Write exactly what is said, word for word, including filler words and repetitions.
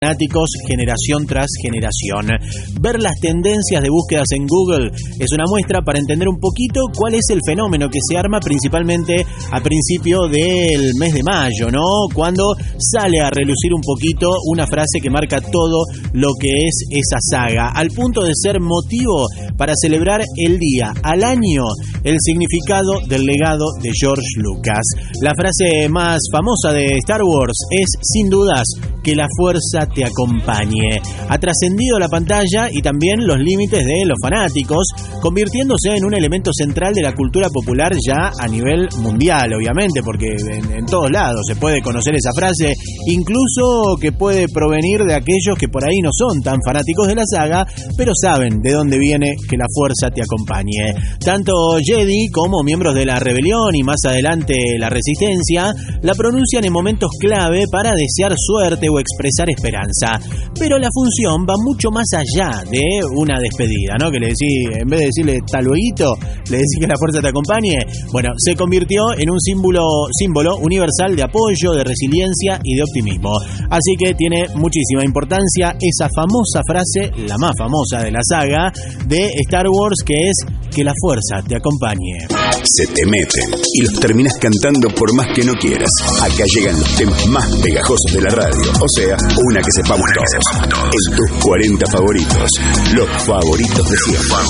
fanáticos generación tras generación. Ver las tendencias de búsquedas en Google es una muestra para entender un poquito cuál es el fenómeno que se arma principalmente a principio del mes de mayo, ¿no? Cuando sale a relucir un poquito una frase que marca todo lo que es esa saga, al punto de ser motivo para celebrar el día al año el significado del legado de George Lucas. La frase más famosa de Star Wars es, sin dudas, que la fuerza te acompañe. Ha trascendido la pantalla y también los límites de los fanáticos, convirtiéndose en un elemento central de la cultura popular ya a nivel mundial, obviamente, porque en, en todos lados se puede conocer esa frase, incluso que puede provenir de aquellos que por ahí no son tan fanáticos de la saga, pero saben de dónde viene que la fuerza te acompañe. Tanto Jedi como miembros de la rebelión y más adelante la resistencia la pronuncian en momentos clave para desear suerte o expresar esperanza, pero la función va mucho más allá de una despedida, ¿no? Que le decís, en vez de decirle hasta lueguito, le decís que la fuerza te acompañe. Bueno, se convirtió en un símbolo, símbolo universal de apoyo, de resiliencia y de optimismo. Así que tiene muchísima importancia esa famosa frase, la más famosa de la saga de Star Wars, que es que la fuerza te acompañe. Se te meten y los terminas cantando por más que no quieras. Acá llegan los temas más pegajosos de la radio. O sea, una que sepamos todos. En tus cuarenta favoritos. Los favoritos de siempre.